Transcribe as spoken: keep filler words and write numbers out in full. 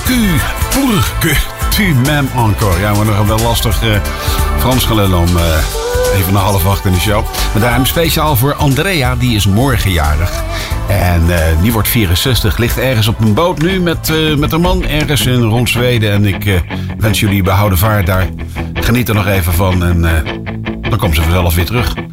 tu, pour que tu m'aimes encore. Ja, maar nog wel lastig uh, Frans gelullen om uh, even na half acht in de show. Maar daarom speciaal voor Andrea, die is morgen jarig. En uh, die wordt vierenzestig, ligt ergens op een boot nu met, uh, met een man ergens in rond Zweden. En ik uh, wens jullie behouden vaart daar. Geniet er nog even van en uh, dan komt ze vanzelf weer terug.